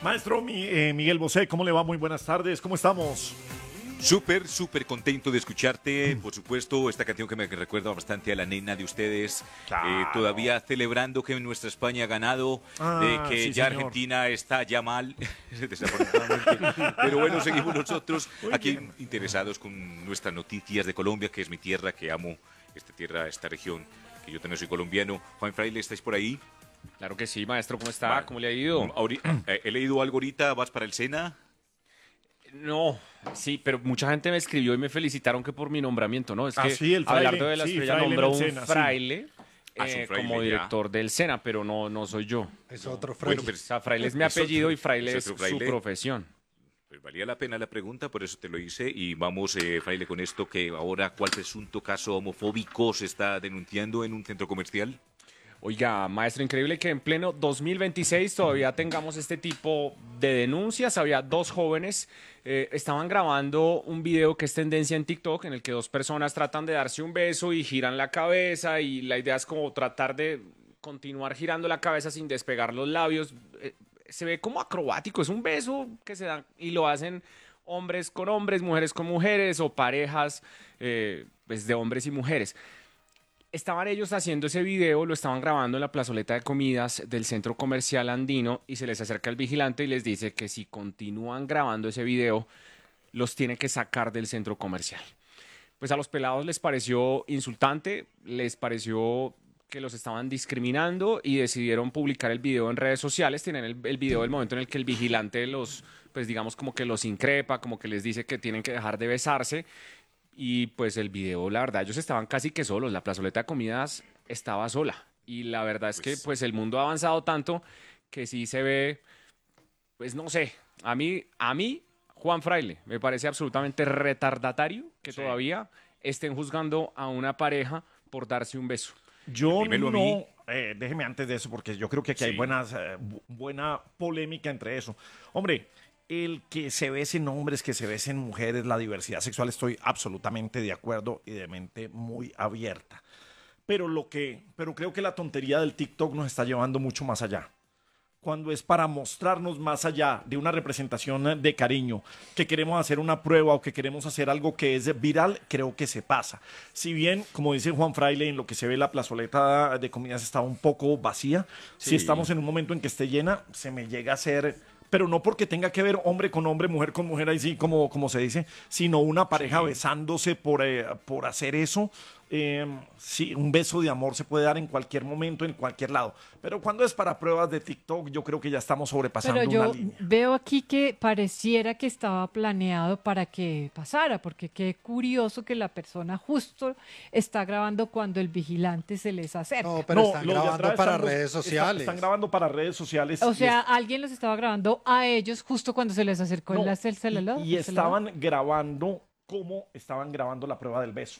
Maestro Miguel Bosé, ¿cómo le va? Muy buenas tardes, ¿cómo estamos? Súper contento de escucharte. Por supuesto, esta canción que me recuerda bastante a la nena de ustedes. Claro. Todavía celebrando que nuestra España ha ganado, de que sí, ya señor. Argentina está ya mal, desafortunadamente. Pero bueno, seguimos nosotros Muy aquí bien. interesados con nuestras noticias de Colombia, que es mi tierra, que amo esta tierra, esta región, que yo también soy colombiano. Juan Fraile, ¿estáis por ahí? Claro que sí, maestro, ¿cómo está? Vale. ¿Cómo le ha ido? He leído algo ahorita, ¿vas para el Sena? No, sí, pero mucha gente me escribió y me felicitaron que por mi nombramiento, ¿no? Es que Sí, el fraile, Abelardo de la sí, Estrella fraile nombró en un el Sena, sí. fraile, Es un fraile, como ya. director del SENA, pero no soy yo. Es otro Bueno, fraile. pero O sea, fraile es mi es apellido otro- y fraile es es otro su fraile. profesión. Pues valía la pena la pregunta, por eso te lo hice. Y vamos, Fraile, con esto que ahora, ¿cuál presunto caso homofóbico se está denunciando en un centro comercial? Oiga, maestro, increíble que en pleno 2026 todavía tengamos este tipo de denuncias. Había dos jóvenes, estaban grabando un video que es tendencia en TikTok, en el que dos personas tratan de darse un beso y giran la cabeza, y la idea es como tratar de continuar girando la cabeza sin despegar los labios. Se ve como acrobático, es un beso que se dan y lo hacen hombres con hombres, mujeres con mujeres o parejas pues de hombres y mujeres. Estaban ellos haciendo ese video, lo estaban grabando en la plazoleta de comidas del centro comercial andino, y se les acerca el vigilante y les dice que si continúan grabando ese video, los tiene que sacar del centro comercial. Pues a los pelados les pareció insultante, les pareció que los estaban discriminando y decidieron publicar el video en redes sociales. Tienen el video del momento en el que el vigilante los, pues digamos como que los increpa, como que les dice que tienen que dejar de besarse. Y pues el video, la verdad, ellos estaban casi que solos, la plazoleta de comidas estaba sola. Y la verdad es que pues el mundo ha avanzado tanto que sí se ve, pues no sé, a mí, Juan Fraile, me parece absolutamente retardatario que todavía estén juzgando a una pareja por darse un beso. Yo Dímelo a mí. no, déjeme antes de eso, porque yo creo que aquí hay Sí. buena polémica entre eso. Hombre, el que se besen hombres, que se besen mujeres, la diversidad sexual, estoy absolutamente de acuerdo y de mente muy abierta. Pero creo que la tontería del TikTok nos está llevando mucho más allá. Cuando es para mostrarnos más allá de una representación de cariño, que queremos hacer una prueba o que queremos hacer algo que es viral, creo que se pasa. Si bien, como dice Juan Fraile, en lo que se ve la plazoleta de comidas está un poco vacía, si Sí. estamos en un momento en que esté llena, se me llega a hacer, pero no porque tenga que ver hombre con hombre, mujer con mujer, ahí sí, como se dice, sino una pareja besándose por hacer eso. Sí, un beso de amor se puede dar en cualquier momento, en cualquier lado. Pero cuando es para pruebas de TikTok, yo creo que ya estamos sobrepasando Pero una yo línea. veo aquí que pareciera que estaba planeado para que pasara, porque qué curioso que la persona justo está grabando cuando el vigilante se les acerca. No, pero están los de grabando atrás para están los- redes sociales. Están grabando para redes sociales. O y sea, alguien los estaba grabando a ellos justo cuando se les acercó no, el celular. y el celular. estaban grabando cómo estaban grabando la prueba del beso.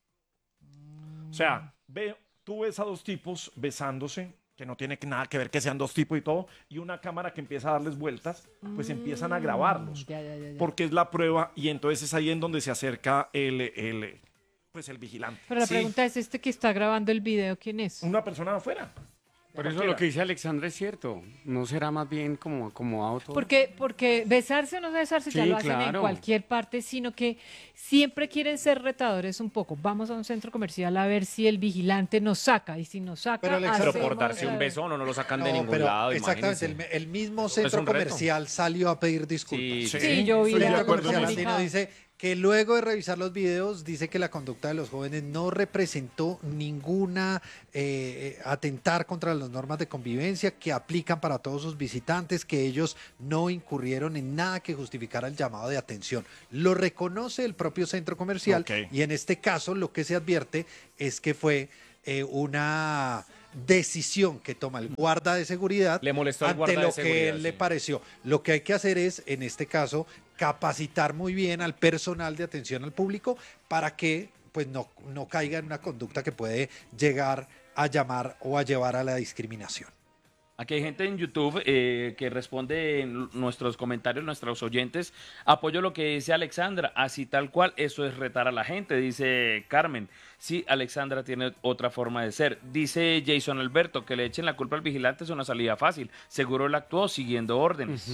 O sea, tú ves a dos tipos besándose, que no tiene nada que ver que sean dos tipos y todo, y una cámara que empieza a darles vueltas, pues empiezan a grabarlos. Ya. Porque es la prueba, y entonces es ahí en donde se acerca pues el vigilante. Pero la Sí. pregunta es, ¿este que está grabando el video quién es? Una persona de afuera. Por eso lo que dice Alexandra es cierto. ¿No será más bien como acomodado todo? Porque besarse o no besarse ya Sí, lo hacen en claro. cualquier parte, sino que siempre quieren ser retadores un poco. Vamos a un centro comercial a ver si el vigilante nos saca, y si nos saca, Pero, Alexa, Pero hacemos por darse la- un beso no lo sacan de No, ningún pero lado, exactamente, imagínense. el mismo es centro un reto. comercial salió a pedir disculpas. Sí, Sí, yo vi El Estoy de centro la acuerdo comercial en eso. andino comunicado. dice que luego de revisar los videos, dice que la conducta de los jóvenes no representó ninguna atentar contra las normas de convivencia que aplican para todos sus visitantes, que ellos no incurrieron en nada que justificara el llamado de atención. Lo reconoce el propio centro comercial, Ok. y en este caso lo que se advierte es que fue una decisión que toma el guarda de seguridad Le molestó al ante guarda de lo que seguridad, él le sí. pareció. Lo que hay que hacer es, en este caso, capacitar muy bien al personal de atención al público para que pues no caiga en una conducta que puede llegar a llamar o a llevar a la discriminación. Aquí hay gente en YouTube que responde en nuestros comentarios, nuestros oyentes. Apoyo lo que dice Alexandra, así tal cual, eso es retar a la gente, dice Carmen. Sí, Alexandra tiene otra forma de ser. Dice Jason Alberto, que le echen la culpa al vigilante es una salida fácil. Seguro él actuó siguiendo órdenes.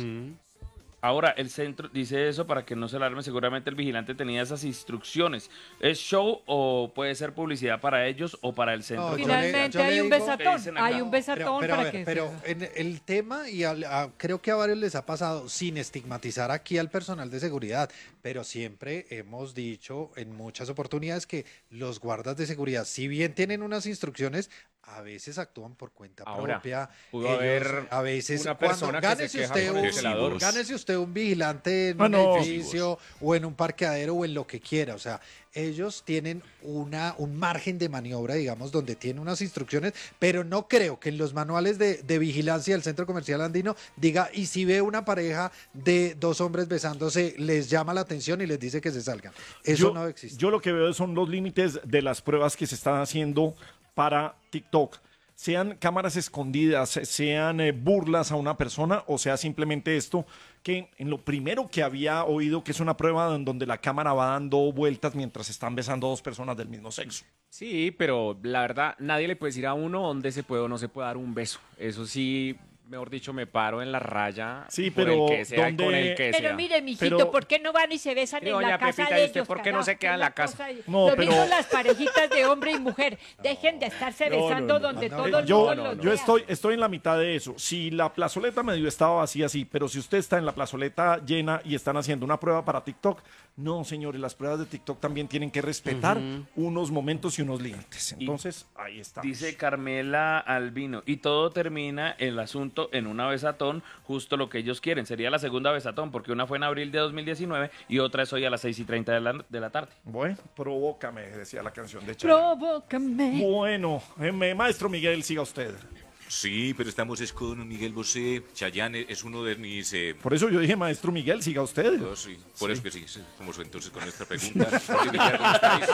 Ahora, el centro dice eso para que no se alarme. Seguramente el vigilante tenía esas instrucciones. ¿Es show o puede ser publicidad para ellos o para el centro? No, Finalmente yo le hay un digo- besatón, hay un besatón Pero, a para ver, que pero en el tema, y creo que a varios les ha pasado, sin estigmatizar aquí al personal de seguridad, pero siempre hemos dicho en muchas oportunidades que los guardas de seguridad, si bien tienen unas instrucciones, a veces actúan por cuenta Ahora, propia. pudo haber a veces, una cuando persona que se gánese queja usted con el un- celador. gánese usted un vigilante en Ah, un no. edificio o en un parqueadero o en lo que quiera, o sea, ellos tienen un margen de maniobra, digamos, donde tienen unas instrucciones, pero no creo que en los manuales de vigilancia del Centro Comercial Andino diga, y si ve una pareja de dos hombres besándose, les llama la atención y les dice que se salgan. Eso no existe. Yo lo que veo son los límites de las pruebas que se están haciendo para TikTok. Sean cámaras escondidas, sean burlas a una persona o sea simplemente esto que en lo primero que había oído que es una prueba en donde la cámara va dando vueltas mientras están besando dos personas del mismo sexo. Sí, pero la verdad, nadie le puede decir a uno dónde se puede o no se puede dar un beso. Eso sí, mejor dicho, me paro en la raya Sí, por pero el que sea y con ¿dónde- el que Pero sea. mire, mijito, Pero- ¿por qué no van y se besan Sí, en doña la casa Pepita, de ¿y usted ellos? por qué no se carajo? queda en Es la casa? cosa- No, Lo pero- mismo las parejitas de hombre y mujer. Dejen de estarse No, no, besando no, donde no, todo no, el Yo, mundo no, los no. yo vea. estoy en la mitad de eso. Si la plazoleta medio estaba vacía, sí, pero si usted está en la plazoleta llena y están haciendo una prueba para TikTok, no, señores, las pruebas de TikTok también tienen que respetar unos momentos y unos límites. Entonces, ahí está. Dice Carmela Albino, y todo termina el asunto en una besatón, justo lo que ellos quieren. Sería la segunda besatón, porque una fue en abril de 2019 y otra es hoy a las 6:30 de la tarde. Bueno, provócame, decía la canción de Chayanne. Provócame. Bueno, maestro Miguel, siga usted. Sí, pero estamos es con Miguel Bosé. Chayanne es uno de mis... Por eso yo dije, maestro Miguel, siga usted. sí, por eso que sí, vamos entonces con nuestra pregunta. Porque ¿cómo estáis?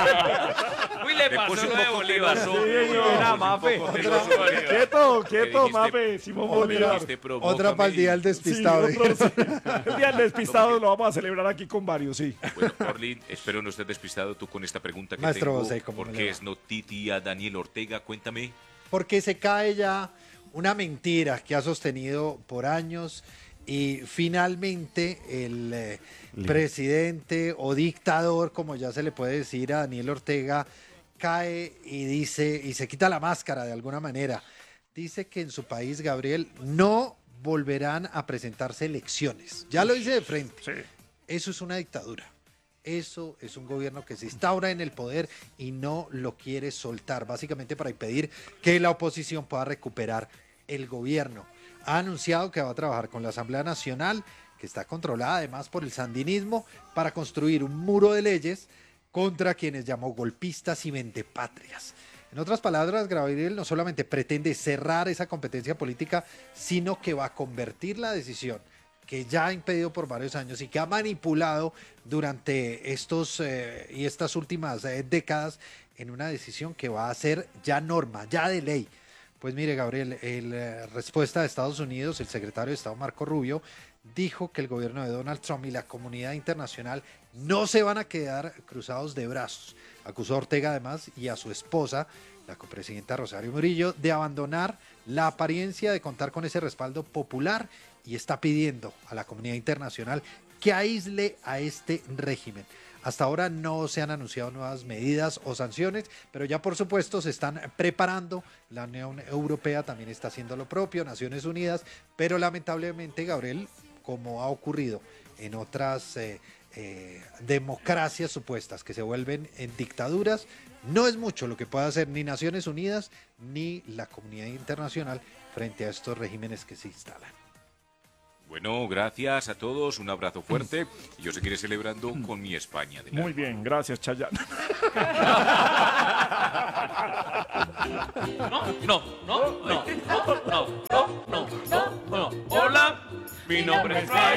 Uy, le Me pasó puse lo un de poco Bolívar. celoso. señor. Era Mafe. Quieto, Que dijiste- mape, Simón Otra- Bolívar. dijiste, provócame Otra para el día del y- despistado. Sí, otro, sí. El día del despistado lo vamos a celebrar aquí con varios, sí. Bueno, Orlin, espero no estés despistado tú con esta pregunta que Maestro tengo. Bosé, ¿cómo ¿Por le qué va? es noticia Daniel Ortega? Cuéntame. Porque se cae ya una mentira que ha sostenido por años y finalmente el presidente o dictador, como ya se le puede decir a Daniel Ortega, cae y dice, y se quita la máscara de alguna manera. Dice que en su país, Gabriel, no volverán a presentarse elecciones. Ya lo dice de frente. Sí. Eso es una dictadura. Eso es un gobierno que se instaura en el poder y no lo quiere soltar, básicamente para impedir que la oposición pueda recuperar el gobierno. Ha anunciado que va a trabajar con la Asamblea Nacional, que está controlada además por el sandinismo, para construir un muro de leyes contra quienes llamó golpistas y vendepatrias. En otras palabras, Gabriel no solamente pretende cerrar esa competencia política, sino que va a convertir la decisión que ya ha impedido por varios años y que ha manipulado durante estas últimas décadas en una decisión que va a ser ya norma, ya de ley. Pues mire, Gabriel, respuesta de Estados Unidos, el secretario de Estado Marco Rubio dijo que el gobierno de Donald Trump y la comunidad internacional no se van a quedar cruzados de brazos. Acusó a Ortega además y a su esposa, la copresidenta Rosario Murillo, de abandonar la apariencia de contar con ese respaldo popular y está pidiendo a la comunidad internacional que aísle a este régimen. Hasta ahora no se han anunciado nuevas medidas o sanciones, pero ya por supuesto se están preparando. La Unión Europea también está haciendo lo propio, Naciones Unidas, pero lamentablemente, Gabriel, como ha ocurrido en otras democracias supuestas que se vuelven en dictaduras, no es mucho lo que pueda hacer ni Naciones Unidas ni la comunidad internacional frente a estos regímenes que se instalan. Bueno, gracias a todos, un abrazo fuerte. Y yo seguiré celebrando con mi España. del Muy alma. bien, gracias, Chayanne. No. Hola, mi nombre es